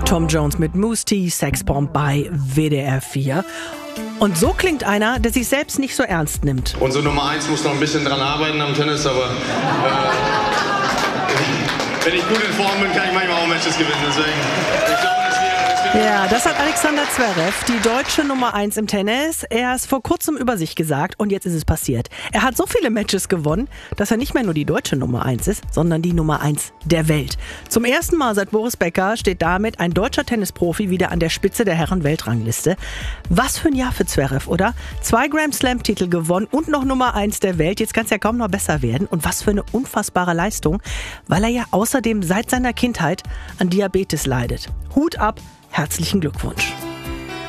Tom Jones mit Moose Tea, Sexbomb bei WDR 4. Und so klingt einer, der sich selbst nicht so ernst nimmt. Unsere Nummer 1 muss noch ein bisschen dran arbeiten am Tennis, aber wenn ich gut in Form bin, kann ich manchmal auch Matches gewinnen. Deswegen, ich glaube, ja, das hat Alexander Zverev, die deutsche Nummer 1 im Tennis. Er ist vor kurzem über sich gesagt und jetzt ist es passiert. Er hat so viele Matches gewonnen, dass er nicht mehr nur die deutsche Nummer 1 ist, sondern die Nummer 1 der Welt. Zum ersten Mal seit Boris Becker steht damit ein deutscher Tennisprofi wieder an der Spitze der Herren-Weltrangliste. Was für ein Jahr für Zverev, oder? 2 Grand-Slam-Titel gewonnen und noch Nummer 1 der Welt. Jetzt kann es ja kaum noch besser werden. Und was für eine unfassbare Leistung, weil er ja außerdem seit seiner Kindheit an Diabetes leidet. Hut ab! Herzlichen Glückwunsch.